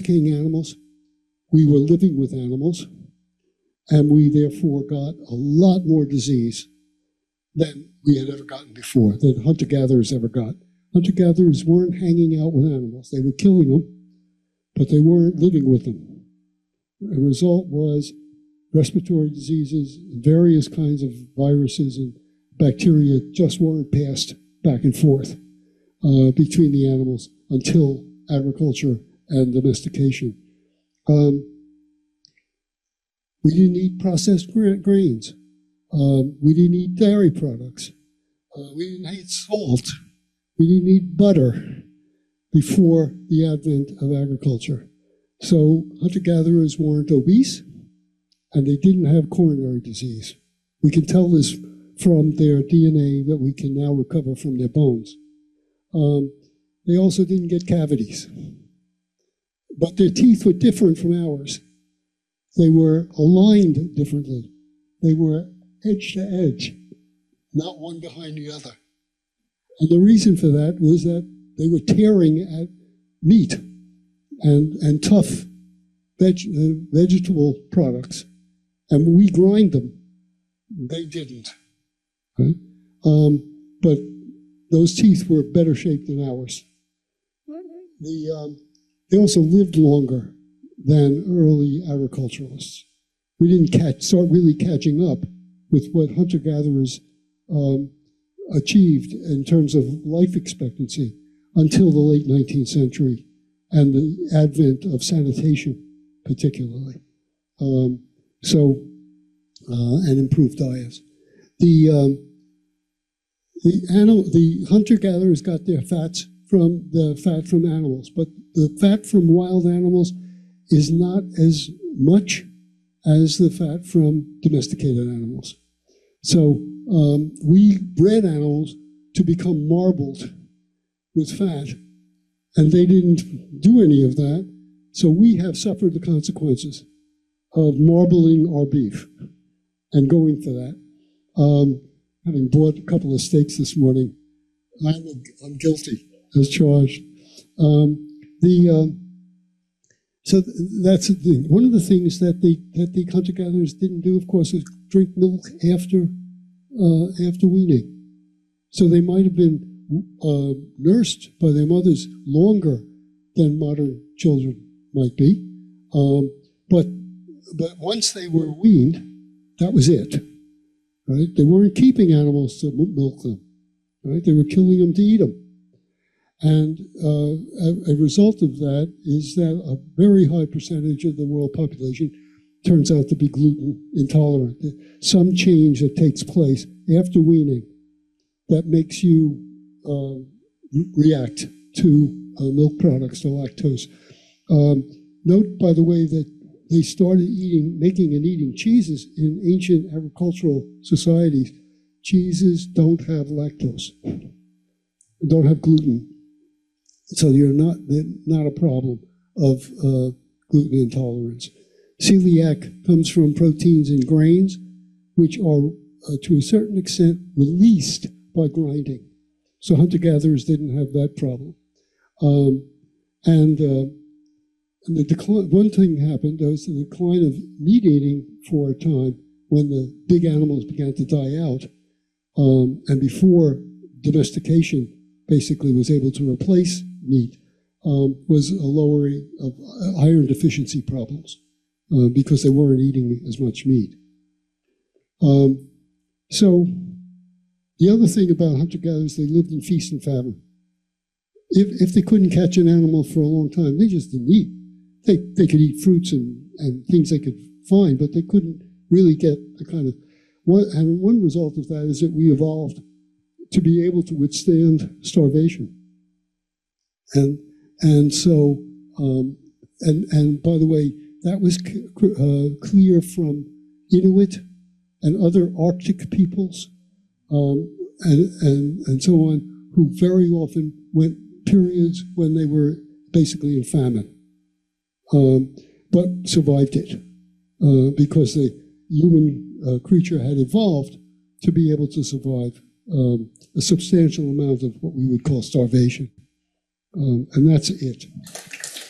domesticating animals, we were living with animals, and we therefore got a lot more disease than we had ever gotten before, than hunter-gatherers ever got. Hunter-gatherers weren't hanging out with animals. They were killing them, but they weren't living with them. The result was respiratory diseases, various kinds of viruses and bacteria just weren't passed back and forth between the animals until agriculture and domestication. We didn't eat processed grains. We didn't eat dairy products. We didn't eat salt. We didn't eat butter before the advent of agriculture. So hunter-gatherers weren't obese, and they didn't have coronary disease. We can tell this from their DNA that we can now recover from their bones. They also didn't get cavities. But their teeth were different from ours. They were aligned differently. They were edge to edge, not one behind the other. And the reason for that was that they were tearing at meat and tough vegetable products. And we grind them. They didn't. Right? But those teeth were better shaped than ours. They also lived longer than early agriculturalists. We didn't start really catching up with what hunter-gatherers achieved in terms of life expectancy until the late 19th century and the advent of sanitation, particularly. And improved diets. The hunter-gatherers got their fats from the fat from animals, but the fat from wild animals is not as much as the fat from domesticated animals. So we bred animals to become marbled with fat, and they didn't do any of that, so we have suffered the consequences of marbling our beef and going for that. Having bought a couple of steaks this morning, I'm guilty as charged. So that's the thing. One of the things that the hunter-gatherers didn't do, of course, is drink milk after weaning. So they might have been nursed by their mothers longer than modern children might be. But once they were weaned, that was it. Right? They weren't keeping animals to milk them. Right? They were killing them to eat them. And a result of that is that a very high percentage of the world population turns out to be gluten intolerant. Some change that takes place after weaning that makes you react to milk products, to lactose. Note, by the way, that they started making and eating cheeses in ancient agricultural societies. Cheeses don't have lactose, don't have gluten. So they're not a problem of gluten intolerance. Celiac comes from proteins in grains, which are, to a certain extent, released by grinding. So hunter-gatherers didn't have that problem. And the decline, one thing happened, there was the decline of meat eating for a time when the big animals began to die out, and before domestication basically was able to replace meat, was a lowering of iron deficiency problems because they weren't eating as much meat. So the other thing about hunter-gatherers, they lived in feast and famine. If they couldn't catch an animal for a long time, they just didn't eat. They could eat fruits and things they could find, but they couldn't really get the kind of... And one result of that is that we evolved to be able to withstand starvation. And so, and by the way, that was clear from Inuit and other Arctic peoples, and so on, who very often went periods when they were basically in famine, but survived it because the human creature had evolved to be able to survive a substantial amount of what we would call starvation. And that's it.